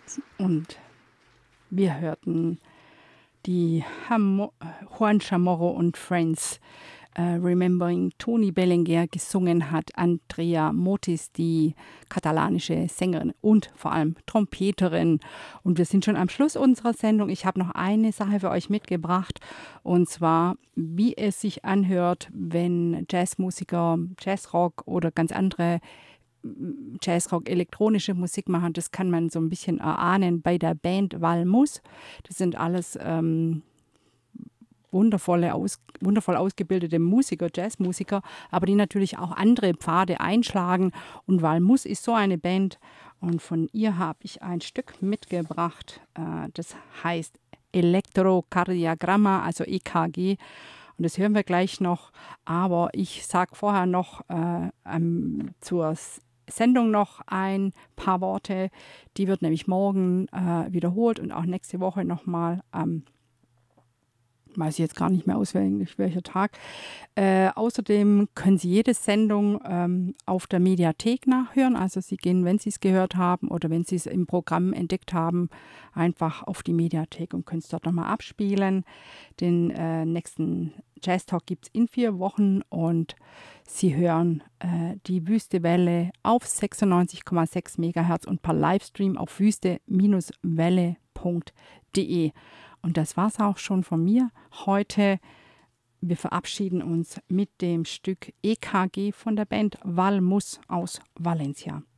Und wir hörten die Juan Chamorro und Friends Remembering Toni Belenguer, gesungen hat Andrea Motis, die katalanische Sängerin und vor allem Trompeterin. Und wir sind schon am Schluss unserer Sendung. Ich habe noch eine Sache für euch mitgebracht, und zwar, wie es sich anhört, wenn Jazzmusiker, Jazzrock oder ganz andere Jazzrock, elektronische Musik machen. Das kann man so ein bisschen erahnen bei der Band Valmus. Das sind alles wundervoll ausgebildete Musiker, Jazzmusiker, aber die natürlich auch andere Pfade einschlagen. Und Valmus ist so eine Band, und von ihr habe ich ein Stück mitgebracht. Das heißt Elektrokardiogramma, also EKG. Und das hören wir gleich noch. Aber ich sage vorher noch zur Sendung noch ein paar Worte. Die wird nämlich morgen wiederholt und auch nächste Woche nochmal weiß ich jetzt gar nicht mehr auswendig, welcher Tag. Außerdem können Sie jede Sendung auf der Mediathek nachhören. Also Sie gehen, wenn Sie es gehört haben oder wenn Sie es im Programm entdeckt haben, einfach auf die Mediathek und können es dort nochmal abspielen. Den nächsten Jazz Talk gibt es in 4 Wochen, und Sie hören die Wüste Welle auf 96,6 MHz und per Livestream auf wüste-welle.de. Und das war's auch schon von mir heute. Wir verabschieden uns mit dem Stück EKG von der Band Valmus aus Valencia.